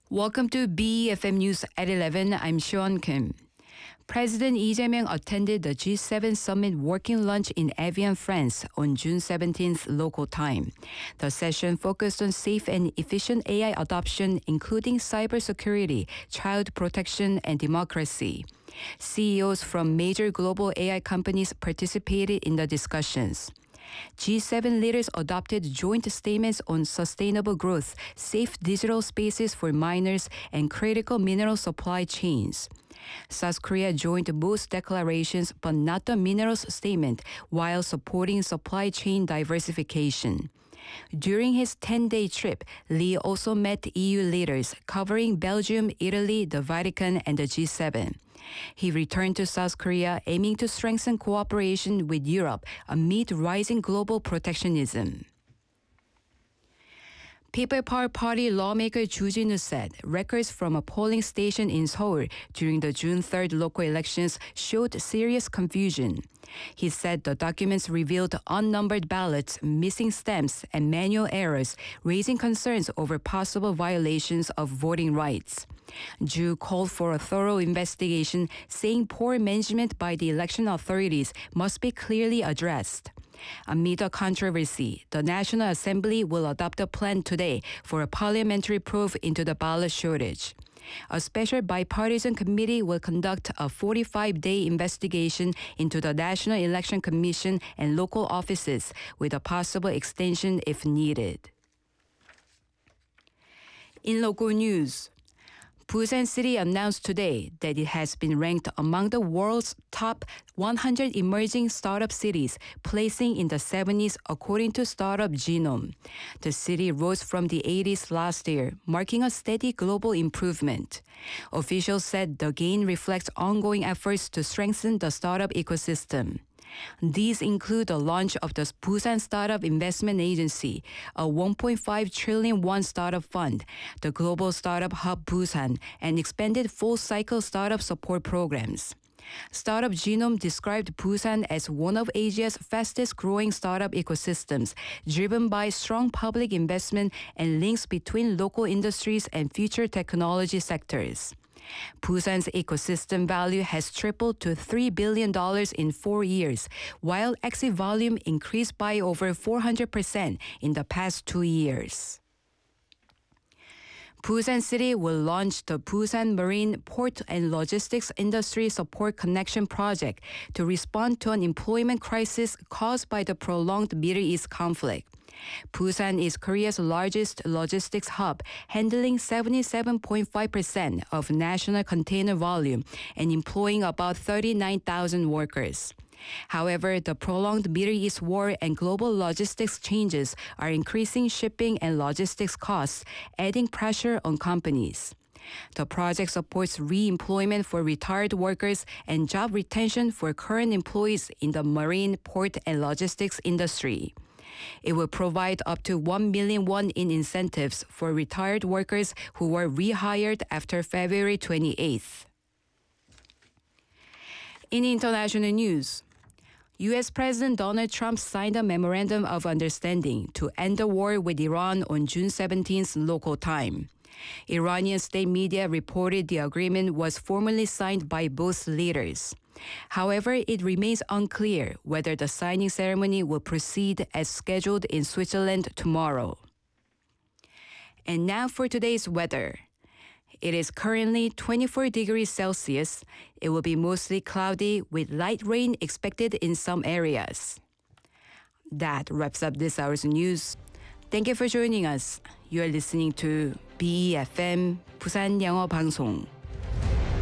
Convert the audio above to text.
Welcome to BFM News at 11. I'm Sean Kim. President Lee Jae-myung attended the G7 Summit Working Lunch in Evian, France on June 17th local time. The session focused on safe and efficient AI adoption, including cybersecurity, child protection, and democracy. CEOs from major global AI companies participated in the discussions. G7 leaders adopted joint statements on sustainable growth, safe digital spaces for miners, and critical mineral supply chains. South Korea joined both declarations but not the minerals statement while supporting supply chain diversification. During his 10-day trip, Lee also met EU leaders covering Belgium, Italy, the Vatican, and the G7. He returned to South Korea aiming to strengthen cooperation with Europe amid rising global protectionism. People Power Party lawmaker Joo Jin-woo said records from a polling station in Seoul during the June 3rd local elections showed serious confusion. He said the documents revealed unnumbered ballots, missing stamps, and manual errors, raising concerns over possible violations of voting rights. Joo called for a thorough investigation, saying poor management by the election authorities must be clearly addressed. Amid the controversy, the National Assembly will adopt a plan today for a parliamentary probe into the ballot shortage. A special bipartisan committee will conduct a 45-day investigation into the National Election Commission and local offices, with a possible extension if needed. In local news, Busan City announced today that it has been ranked among the world's top 100 emerging startup cities, placing in the 70s according to Startup Genome. The city rose from the 80s last year, marking a steady global improvement. Officials said the gain reflects ongoing efforts to strengthen the startup ecosystem. These include the launch of the Busan Startup Investment Agency, a 1.5 trillion won startup fund, the Global Startup Hub Busan, and expanded full-cycle startup support programs. Startup Genome described Busan as one of Asia's fastest-growing startup ecosystems, driven by strong public investment and links between local industries and future technology sectors. Busan's ecosystem value has tripled to $3 billion in 4 years, while exit volume increased by over 400% in the past 2 years. Busan City will launch the Busan Marine Port and Logistics Industry Support Connection Project to respond to an employment crisis caused by the prolonged Middle East conflict. Busan is Korea's largest logistics hub, handling 77.5% of national container volume and employing about 39,000 workers. However, the prolonged Middle East war and global logistics changes are increasing shipping and logistics costs, adding pressure on companies. The project supports re-employment for retired workers and job retention for current employees in the marine, port, and logistics industry. It will provide up to 1 million won in incentives for retired workers who were rehired after February 28th. In international news, U.S. President Donald Trump signed a memorandum of understanding to end the war with Iran on June 17th local time. Iranian state media reported the agreement was formally signed by both leaders. However, it remains unclear whether the signing ceremony will proceed as scheduled in Switzerland tomorrow. And now for today's weather. It is currently 24 degrees Celsius. It will be mostly cloudy with light rain expected in some areas. That wraps up this hour's news. Thank you for joining us. You are listening to BEFM 부산 영어 방송.